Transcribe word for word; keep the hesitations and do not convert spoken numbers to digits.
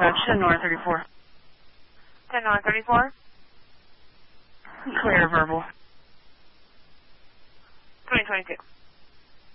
dispatch, ten North thirty-four. ten North thirty-four. Clear verbal. twenty twenty-two.